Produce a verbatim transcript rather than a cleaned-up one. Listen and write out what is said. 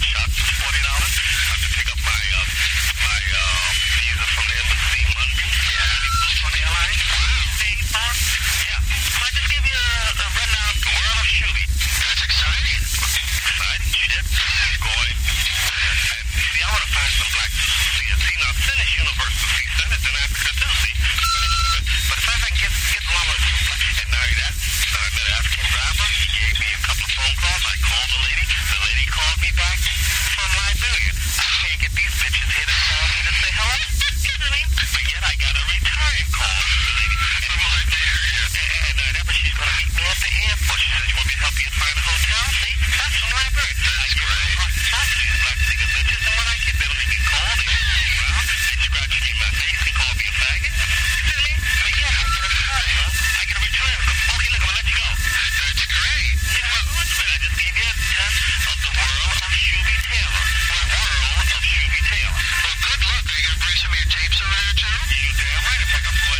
shot for forty dollars. I have to pick up my uh, my uh, visa from the embassy Monday. Yeah. On the airline. Wow. Hey, boss. Yeah. So I just give you a, a rundown the world of shooting. That's exciting. Exciting shit. Going. And you see, I want to find some black people to see it. See, now Finnish University, Senate in Africa too. See, Finnish University. But if I can get get along with some black, and now that, so I met an African driver. He gave me a couple of phone calls. I called the lady. The lady called me back from Liberia.